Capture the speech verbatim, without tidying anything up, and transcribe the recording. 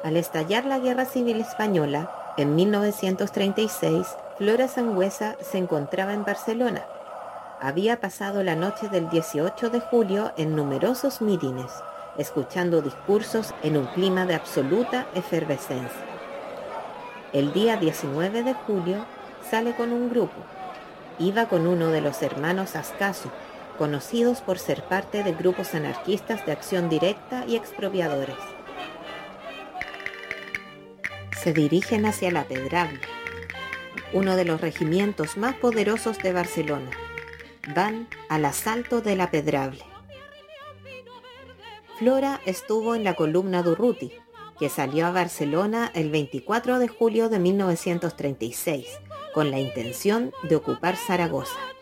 Al estallar la Guerra Civil Española, en mil novecientos treinta y seis, Flora Sangüesa se encontraba en Barcelona. Había pasado la noche del dieciocho de julio en numerosos mítines, escuchando discursos en un clima de absoluta efervescencia. El día diecinueve de julio sale con un grupo. Iba con uno de los hermanos Ascaso, conocidos por ser parte de grupos anarquistas de acción directa y expropiadores. Se dirigen hacia La Pedrable, uno de los regimientos más poderosos de Barcelona. Van al asalto de La Pedrable. Flora estuvo en la columna Durruti, que salió a Barcelona el veinticuatro de julio de mil novecientos treinta y seis, con la intención de ocupar Zaragoza.